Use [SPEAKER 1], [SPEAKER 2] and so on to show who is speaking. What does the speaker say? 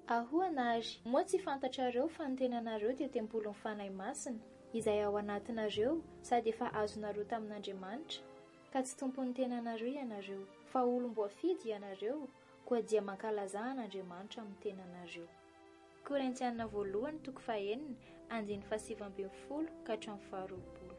[SPEAKER 1] Ahoanary, moa tsy fantatrareo fa ny tenanareo dia tempolon'ny fanahy masina izay ao anatinareo sady efa azonareo tamin'Andriamanitra, ka tsy tompon'ny tenanareo ianareo fa olom-boafidy ianareo, koa dia mankalaza an'Andriamanitra amin'ny tenanareo. Korintianina 1:9-7 ka hatramin'ny 12.